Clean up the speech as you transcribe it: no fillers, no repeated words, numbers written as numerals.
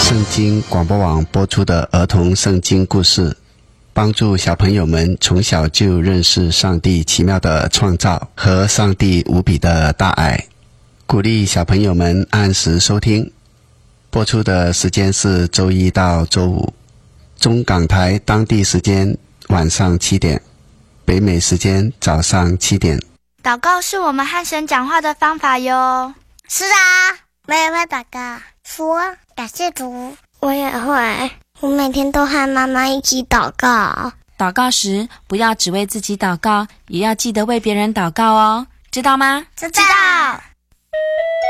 圣经广播网播出的儿童圣经故事，帮助小朋友们从小就认识上帝奇妙的创造和上帝无比的大爱，鼓励小朋友们按时收听。播出的时间是周一到周五，中港台当地时间晚上7点，北美时间早上7点。 祷告是我们和神讲话的方法哟。 是啊，我也会祷告，说感谢主。 我也会，我每天都和妈妈一起祷告。 祷告时不要只为自己祷告，也要记得为别人祷告哦，知道吗？ 知道。